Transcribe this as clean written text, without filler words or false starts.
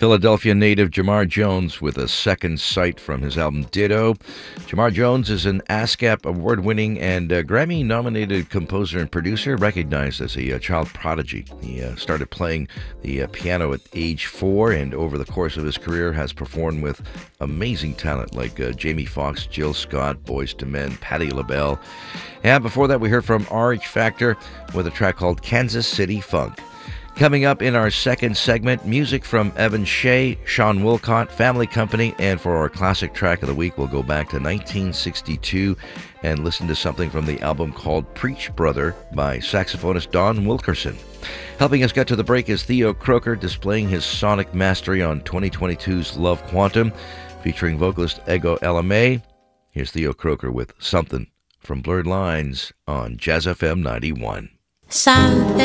Philadelphia native Jamar Jones with A Second Sight from his album Ditto. Jamar Jones is an ASCAP award-winning and Grammy-nominated composer and producer, recognized as a child prodigy. He started playing the piano at age 4, and over the course of his career has performed with amazing talent like Jamie Foxx, Jill Scott, Boyz II Men, Patti LaBelle. And before that, we heard from RH Factor with a track called Kansas City Funk. Coming up in our second segment, music from Evan Shea, Sean Wilcott, Family Company, and for our classic track of the week, we'll go back to 1962 and listen to something from the album called Preach Brother by saxophonist Don Wilkerson. Helping us get to the break is Theo Croker, displaying his sonic mastery on 2022's Love Quantum, featuring vocalist Ego LMA. Here's Theo Croker with Something from Blurred Lines on Jazz FM 91.